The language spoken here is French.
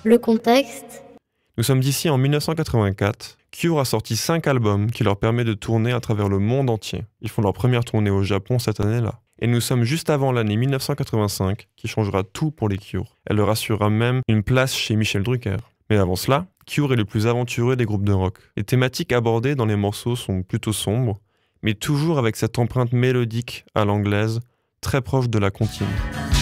Le contexte? Nous sommes d'ici en 1984. Cure a sorti 5 albums qui leur permettent de tourner à travers le monde entier. Ils font leur première tournée au Japon cette année-là. Et nous sommes juste avant l'année 1985 qui changera tout pour les Cure. Elle leur assurera même une place chez Michel Drucker. Mais avant cela, Cure est le plus aventureux des groupes de rock. Les thématiques abordées dans les morceaux sont plutôt sombres, mais toujours avec cette empreinte mélodique à l'anglaise, très proche de la comptine.